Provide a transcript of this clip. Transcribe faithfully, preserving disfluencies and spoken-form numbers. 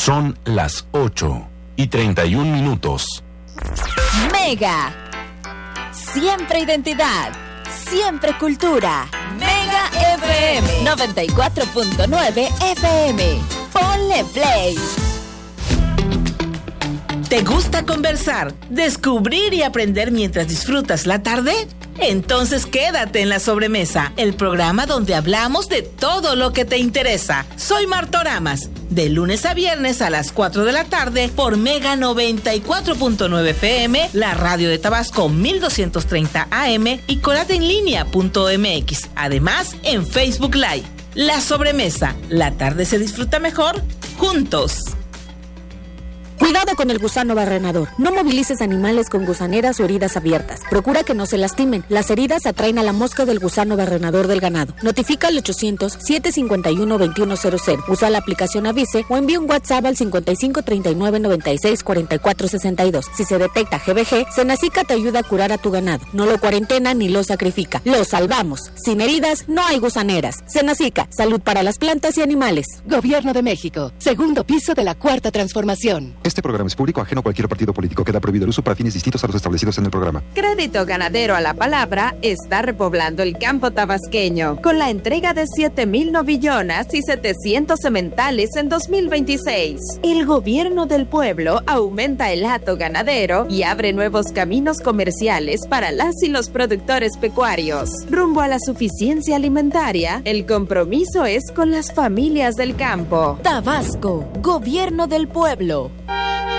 Son las ocho y treinta y un minutos. Mega. Siempre identidad. Siempre cultura. Mega F M noventa y cuatro punto nueve F M. Ponle play. ¿Te gusta conversar, descubrir y aprender mientras disfrutas la tarde? Entonces quédate en La Sobremesa, el programa donde hablamos de todo lo que te interesa. Soy Martoramas, de lunes a viernes a las cuatro de la tarde por Mega noventa y cuatro punto nueve F M, la radio de Tabasco mil doscientos treinta A M y coratenlinea punto M X. Además, en Facebook Live. La Sobremesa, la tarde se disfruta mejor juntos. Cuidado con el gusano barrenador. No movilices animales con gusaneras o heridas abiertas. Procura que no se lastimen. Las heridas atraen a la mosca del gusano barrenador del ganado. Notifica al ochocientos, siete cincuenta y uno, veintiuno cero cero. Usa la aplicación Avise o envía un WhatsApp al cincuenta y cinco, treinta y nueve, noventa y seis, cuarenta y cuatro, sesenta y dos. Si se detecta G B G, Senacica te ayuda a curar a tu ganado. No lo cuarentena ni lo sacrifica. Lo salvamos. Sin heridas no hay gusaneras. Senacica, salud para las plantas y animales. Gobierno de México. Segundo piso de la Cuarta Transformación. Este programa es público, ajeno a cualquier partido político. Queda prohibido el uso para fines distintos a los establecidos en el programa. Crédito Ganadero a la Palabra está repoblando el campo tabasqueño con la entrega de siete mil novillonas y setecientos sementales en dos mil veintiséis. El gobierno del pueblo aumenta el hato ganadero y abre nuevos caminos comerciales para las y los productores pecuarios. Rumbo a la suficiencia alimentaria, el compromiso es con las familias del campo. Tabasco, gobierno del pueblo.